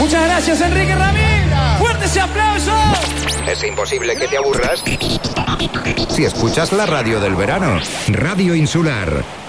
Muchas gracias, Enrique Ramírez. ¡Fuerte ese aplauso! Es imposible que te aburras si escuchas la radio del verano. Radio Insular.